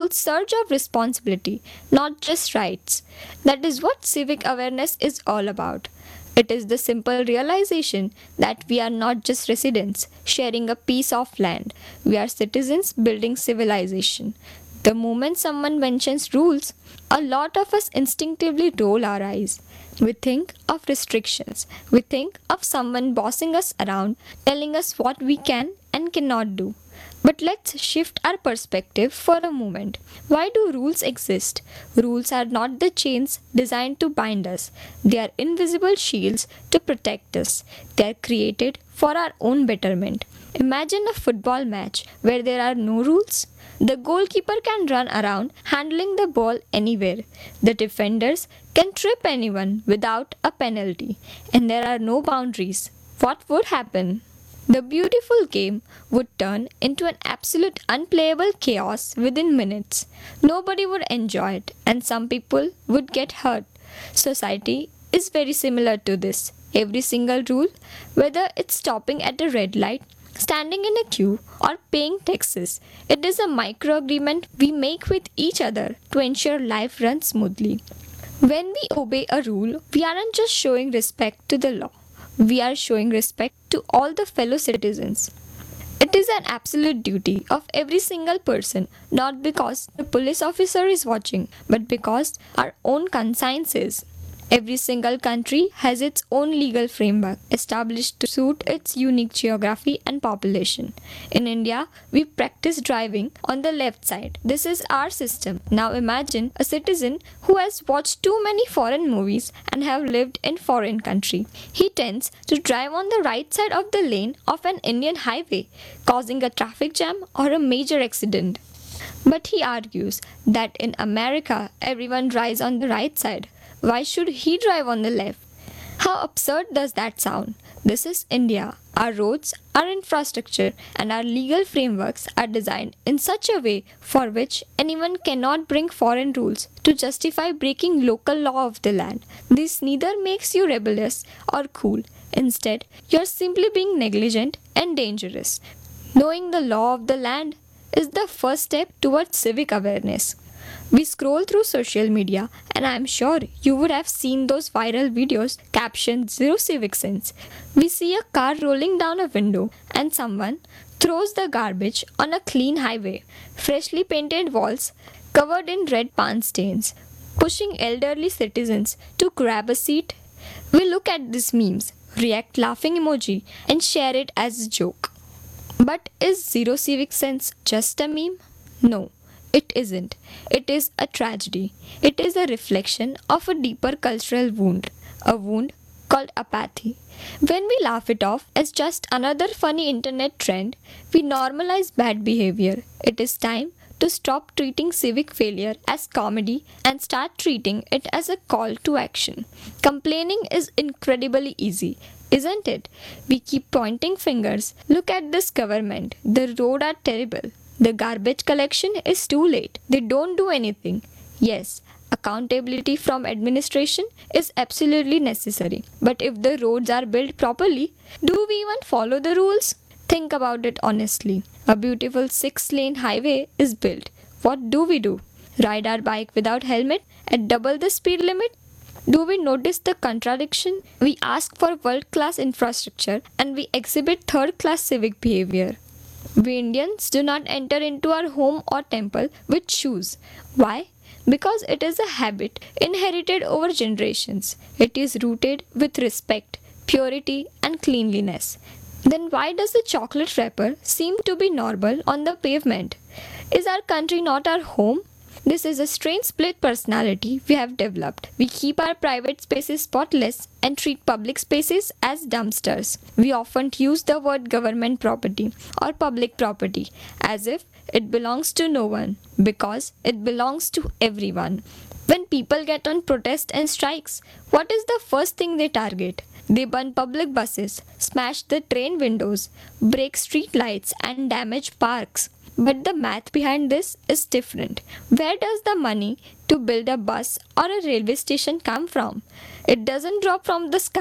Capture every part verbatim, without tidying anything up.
whole surge of responsibility, not just rights. That is what civic awareness is all about. It is the simple realization that we are not just residents sharing a piece of land, we are citizens building civilization. The moment someone mentions rules, a lot of us instinctively roll our eyes. We think of restrictions. We think of someone bossing us around, telling us what we can and cannot do. But let's shift our perspective for a moment. Why do rules exist? Rules are not the chains designed to bind us, they are invisible shields to protect us. They are created for our own betterment. Imagine a football match where there are no rules. The goalkeeper can run around handling the ball anywhere. The defenders can trip anyone without a penalty. And there are no boundaries. What would happen? The beautiful game would turn into an absolute unplayable chaos within minutes. Nobody would enjoy it, and some people would get hurt. Society is very similar to this. Every single rule, whether it's stopping at a red light, standing in a queue, or paying taxes, it is a micro agreement we make with each other to ensure life runs smoothly. When we obey a rule, we aren't just showing respect to the law, we are showing respect to all the fellow citizens. It is an absolute duty of every single person, not because the police officer is watching, but because our own conscience is. Every single country has its own legal framework established to suit its unique geography and population. In India, we practice driving on the left side. This is our system. Now imagine a citizen who has watched too many foreign movies and have lived in foreign country. He tends to drive on the right side of the lane of an Indian highway, causing a traffic jam or a major accident. But he argues that in America, everyone drives on the right side. Why should he drive on the left? How absurd does that sound? This is India. Our roads, our infrastructure, and our legal frameworks are designed in such a way for which anyone cannot bring foreign rules to justify breaking local law of the land. This neither makes you rebellious or cool. Instead, you are simply being negligent and dangerous. Knowing the law of the land is the first step towards civic awareness. We scroll through social media and I am sure you would have seen those viral videos captioned Zero Civic Sense. We see a car rolling down a window and someone throws the garbage on a clean highway, freshly painted walls covered in red paint stains, pushing elderly citizens to grab a seat. We look at these memes, react laughing emoji and share it as a joke. But is Zero Civic Sense just a meme? No. It isn't. It is a tragedy. It is a reflection of a deeper cultural wound, a wound called apathy. When we laugh it off as just another funny internet trend, we normalize bad behavior. It is time to stop treating civic failure as comedy and start treating it as a call to action. Complaining is incredibly easy, isn't it? We keep pointing fingers. Look at this government. The roads are terrible. The garbage collection is too late. They don't do anything. Yes, accountability from administration is absolutely necessary. But if the roads are built properly, do we even follow the rules? Think about it honestly. A beautiful six-lane highway is built. What do we do? Ride our bike without helmet at double the speed limit? Do we notice the contradiction? We ask for world-class infrastructure and we exhibit third-class civic behavior. We Indians do not enter into our home or temple with shoes. Why? Because it is a habit inherited over generations. It is rooted with respect, purity, and cleanliness. Then why does the chocolate wrapper seem to be normal on the pavement? Is our country not our home? This is a strange split personality we have developed. We keep our private spaces spotless and treat public spaces as dumpsters. We often use the word government property or public property as if it belongs to no one because it belongs to everyone. When people get on protest and strikes, what is the first thing they target? They burn public buses, smash the train windows, break street lights and damage parks. But the math behind this is different. Where does the money to build a bus or a railway station come from? It doesn't drop from the sky.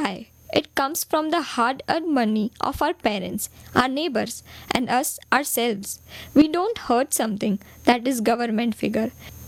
It comes from the hard earned money of our parents, our neighbors, and us ourselves. We don't hurt something that is government figure.